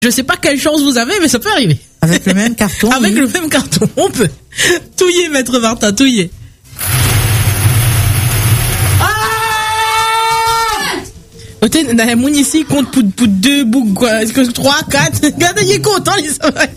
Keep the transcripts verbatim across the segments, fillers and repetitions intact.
Je sais pas quelle chance vous avez, mais ça peut arriver. Avec le même carton. Avec oui. le même carton, on peut. Touillez, maître Martin, touillez. Peut-être, Moun ici compte pour, pour deux boucs, quoi. Est-ce que trois, quatre? Regardez, il est content, les oreilles.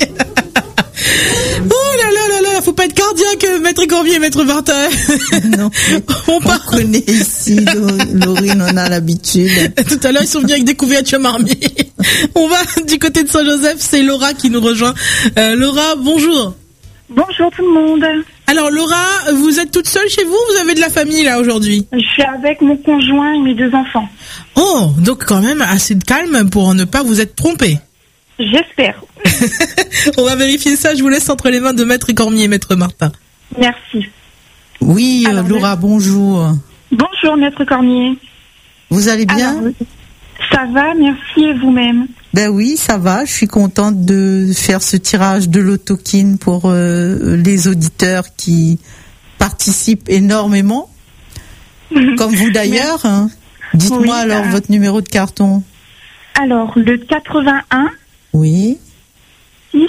Oh là là là là, faut pas être cardiaque, maître Cormier, maître Martin. Non. On, part... on connaît ici, Laurine, on a l'habitude. Tout à l'heure, ils sont venus avec des couvertures marmées. On va du côté de Saint-Joseph, c'est Laura qui nous rejoint. Euh, Laura, bonjour. Bonjour tout le monde. Alors Laura, vous êtes toute seule chez vous ou vous avez de la famille là aujourd'hui? Je suis avec mon conjoint et mes deux enfants. Oh, donc quand même assez de calme pour ne pas vous être trompé. J'espère. On va vérifier ça, je vous laisse entre les mains de maître Cormier et maître Martin. Merci. Oui, Alors, Laura, bonjour. Bonjour maître Cormier. Vous allez bien? Alors, ça va, merci, et vous-même? Ben oui, ça va. Je suis contente de faire ce tirage de l'Autokin pour euh, les auditeurs qui participent énormément, comme vous d'ailleurs. Hein. Dites-moi oui, alors bah... votre numéro de carton. Alors, le quatre-vingt-un. Oui. six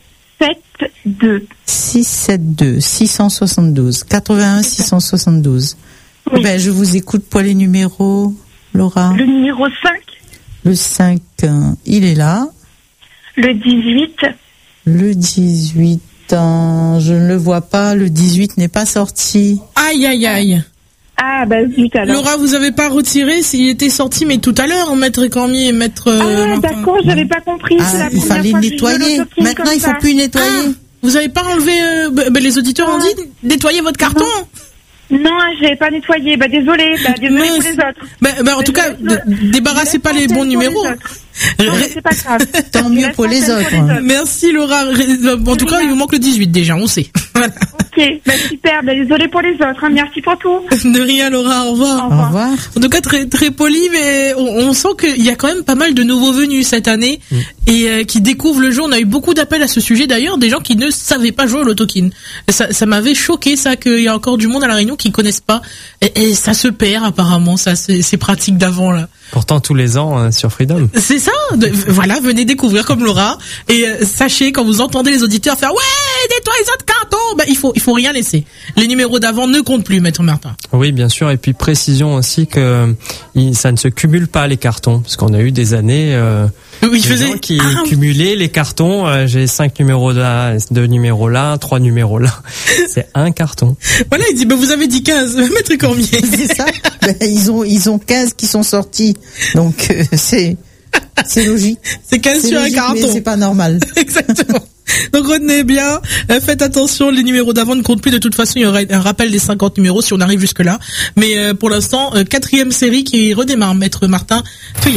sept deux. six sept deux, six cent soixante-douze. quatre-vingt-un six cent soixante-douze. Oui. Ben, je vous écoute pour les numéros, Laura. Le numéro cinq. Le cinq, il est là. Le dix-huit. Le dix-huit, euh, je ne le vois pas. Le dix-huit n'est pas sorti. Aïe, aïe, aïe. Ah, bah zut alors. Laura, vous avez pas retiré s'il était sorti, mais tout à l'heure, maître Cormier et maître euh, Ah, Martin. d'accord, j'avais pas compris. Ah, C'est la il première fallait fois que je nettoyer. joue au Maintenant, comme il faut ça. plus nettoyer. Ah, vous avez pas enlevé... Euh, bah, bah, les auditeurs Ah. ont dit nettoyer votre carton. Non, j'avais pas nettoyé. Bah désolé, bah désolé pour les autres. Bah, bah, en tout cas, Je laisse le- d- débarrassez pas les bons numéros. Non, mais c'est pas grave. Tant mieux pour les autres. Merci Laura. En tout cas, il vous manque le dix-huit déjà, on sait. Ok, bah super, bah désolé pour les autres, hein. Merci pour tout. De rien Laura, au revoir. Au Au revoir. revoir. En tout cas, très très poli, mais on, on sent qu'il y a quand même pas mal de nouveaux venus cette année Mm. et euh, qui découvrent le jeu. On a eu beaucoup d'appels à ce sujet d'ailleurs, des gens qui ne savaient pas jouer au Lotokin. Ça, ça m'avait choqué ça qu'il y a encore du monde à la Réunion qui connaissent pas et, et ça se perd apparemment, ça ces, ces pratiques d'avant là. Pourtant tous les ans euh, sur Freedom. C'est ça. De, voilà, venez découvrir comme Laura et euh, sachez quand vous entendez les auditeurs faire ouais nettoie les autres cartons, ben il faut il faut rien laisser. Les numéros d'avant ne comptent plus, maître Martin. Oui, bien sûr. Et puis précision aussi que il, ça ne se cumule pas les cartons, parce qu'on a eu des années euh, Oui, il des faisait gens qui ah, cumulaient les cartons. Euh, j'ai cinq numéros là, deux numéros là, trois numéros là. C'est un carton. voilà, il dit ben vous avez dit quinze, maître Cormier. C'est ça. Ben, ils ont, ils ont quinze qui sont sortis. Donc, euh, c'est, c'est logique. C'est quinze C'est sur un logique, mais carton. c'est pas normal. Exactement. Donc retenez bien, euh, faites attention, les numéros d'avant ne comptent plus. De toute façon, il y aura un rappel des cinquante numéros si on arrive jusque là. Mais euh, pour l'instant, euh, quatrième série qui redémarre, maître Martin. Feuillet.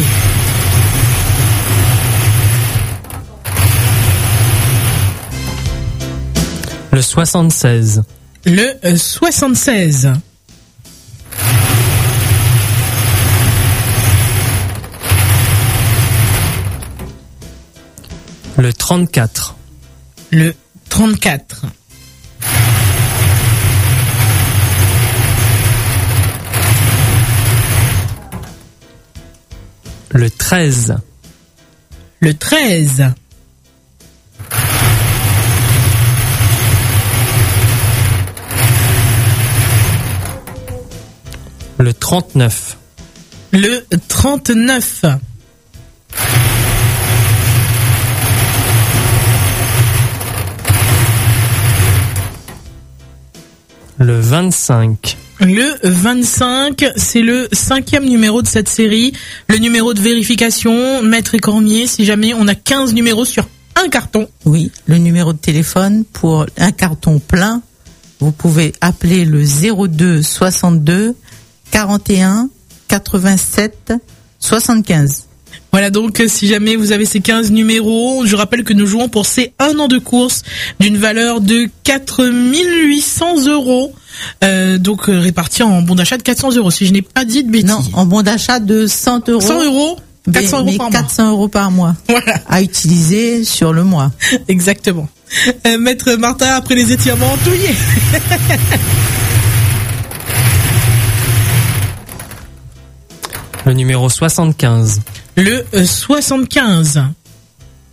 Le soixante-seize. Le euh, soixante-seize. Le trente-quatre. Le trente-quatre. Le treize. Le treize. Le trente-neuf. Le trente-neuf. Le vingt-cinq. Le vingt-cinq, c'est le cinquième numéro de cette série. Le numéro de vérification, maître Cormier, si jamais on a quinze numéros sur un carton. Oui, le numéro de téléphone pour un carton plein, vous pouvez appeler le zéro deux soixante-deux quarante et un quatre-vingt-sept soixante-quinze. Voilà donc, si jamais vous avez ces quinze numéros, je rappelle que nous jouons pour ces un an de course d'une valeur de quatre mille huit cents euros. Euh, donc euh, répartis en bon d'achat de quatre cents euros, si je n'ai pas dit de bêtises. Non, en bon d'achat de cent euros. cent euros, quatre cents mais, euros par mais quatre cents euros par mois. Voilà. À utiliser sur le mois. Exactement. Euh, Maître Martin, après les étirements, touillé. Le numéro soixante-quinze. Le euh, soixante-quinze.